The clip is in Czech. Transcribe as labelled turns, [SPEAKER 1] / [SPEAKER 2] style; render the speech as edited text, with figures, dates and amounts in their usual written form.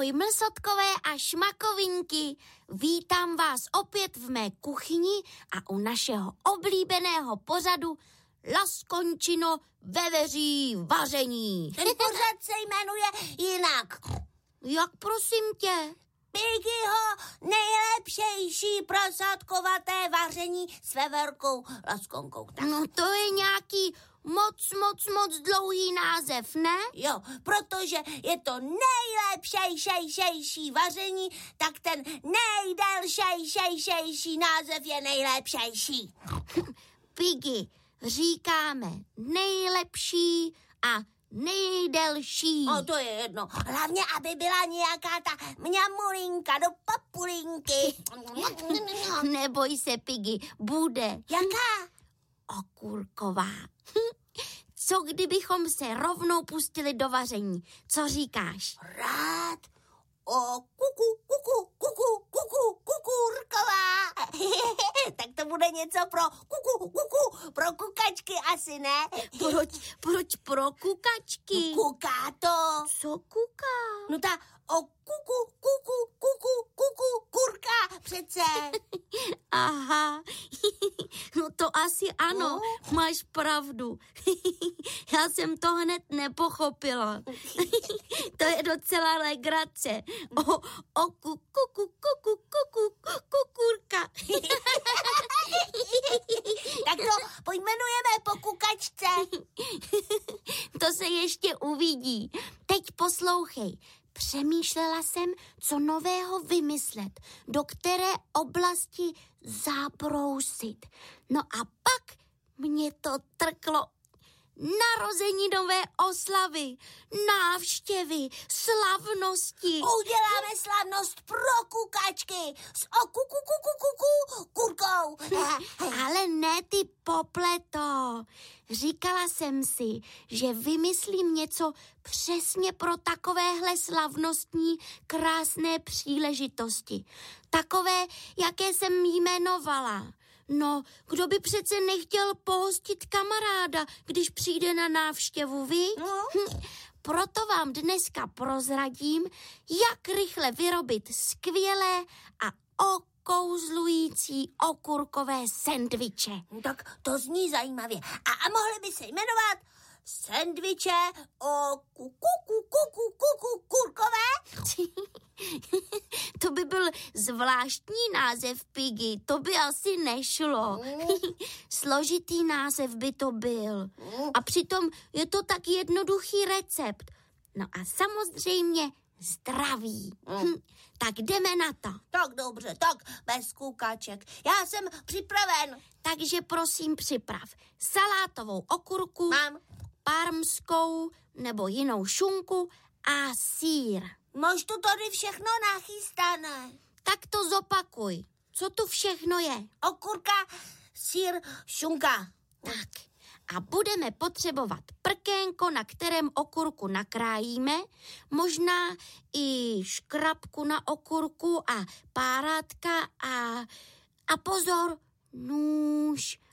[SPEAKER 1] Ahoj mlsotkové a šmakovinky, vítám vás opět v mé kuchyni a u našeho oblíbeného pořadu Laskončino veveří vaření.
[SPEAKER 2] Ten pořad se jmenuje jinak.
[SPEAKER 1] Jak prosím tě?
[SPEAKER 2] Piggyho nejlepšejší prosádkovaté vaření s veverkou Laskonkou.
[SPEAKER 1] No to je nějaký moc dlouhý název, ne?
[SPEAKER 2] Jo, protože je to nejlepšejší vaření, tak ten nejdelšejší název je nejlepšejší.
[SPEAKER 1] Piggy, říkáme nejlepší a nejdelší.
[SPEAKER 2] No to je jedno. Hlavně, aby byla nějaká ta mňamulinka do papulinky.
[SPEAKER 1] Neboj se, Piggy, bude.
[SPEAKER 2] Jaká?
[SPEAKER 1] Okurková. Co kdybychom se rovnou pustili do vaření? Co říkáš?
[SPEAKER 2] Rád. Kukurková. Tak to bude něco pro kukačky asi, ne?
[SPEAKER 1] Proč pro kukačky?
[SPEAKER 2] Kuká to.
[SPEAKER 1] Co kuká?
[SPEAKER 2] No ta kurka přece.
[SPEAKER 1] Aha, no to asi ano, máš pravdu. Já jsem to hned nepochopila. To je docela legrace. Kukurka.
[SPEAKER 2] Tak to pojmenujeme po kukačce.
[SPEAKER 1] To se ještě uvidí. Teď poslouchej. Přemýšlela jsem, co nového vymyslet, do které oblasti zabrousit. No a pak mě to trklo. Narozeninové oslavy, návštěvy, slavnosti.
[SPEAKER 2] Uděláme slavnost pro kukačky s kurkou.
[SPEAKER 1] Ale ne, ty popleto. Říkala jsem si, že vymyslím něco přesně pro takovéhle slavnostní krásné příležitosti. Takové, jaké jsem jmenovala. No, kdo by přece nechtěl pohostit kamaráda, když přijde na návštěvu, viď? Proto vám dneska prozradím, jak rychle vyrobit skvělé a okouzlující okurkové sendviče.
[SPEAKER 2] Tak to zní zajímavě. A mohly by se jmenovat sendviče kurkové?
[SPEAKER 1] To by byl zvláštní název, Piggy, to by asi nešlo. Složitý název by to byl. A přitom je to tak jednoduchý recept. No a samozřejmě zdravý. Tak jdeme na to.
[SPEAKER 2] Tak dobře, tak bez kukaček. Já jsem připraven.
[SPEAKER 1] Takže prosím připrav salátovou okurku,
[SPEAKER 2] Mám.
[SPEAKER 1] parmskou nebo jinou šunku a sýr.
[SPEAKER 2] Máš to tady všechno nachystané.
[SPEAKER 1] Tak to zopakuj. Co tu všechno je?
[SPEAKER 2] Okurka, sýr, šunka.
[SPEAKER 1] Tak. A budeme potřebovat prkénko, na kterém okurku nakrájíme, možná i škrabku na okurku a párátka a pozor, nůž